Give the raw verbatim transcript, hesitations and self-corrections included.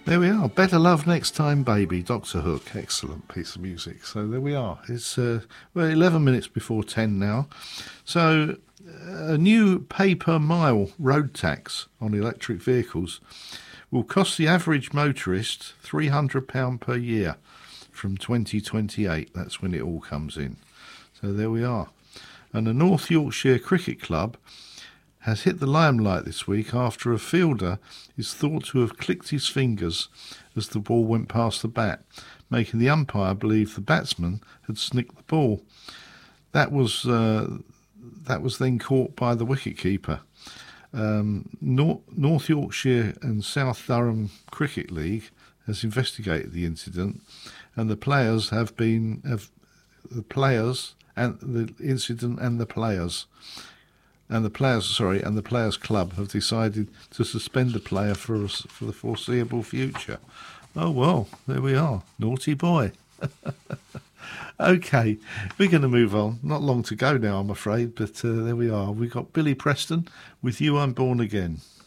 There we are. Better Love Next Time, Baby. Doctor Hook. Excellent piece of music. So there we are. It's uh, well, eleven minutes before ten now. So a new pay per mile road tax on electric vehicles will cost the average motorist three hundred pounds per year from twenty twenty-eight. That's when it all comes in. So there we are. And the North Yorkshire Cricket Club has hit the limelight this week after a fielder is thought to have clicked his fingers as the ball went past the bat, making the umpire believe the batsman had snicked the ball. That was uh, that was then caught by the wicketkeeper. Um, North, North Yorkshire and South Durham Cricket League has investigated the incident, and the players have been have the players and the incident and the players. And the players, sorry, and the players' club have decided to suspend the player for for the foreseeable future. Oh well, there we are. Naughty boy. Okay, we're going to move on. Not long to go now, I'm afraid, but uh, there we are. We've got Billy Preston with "You I'm Born Again."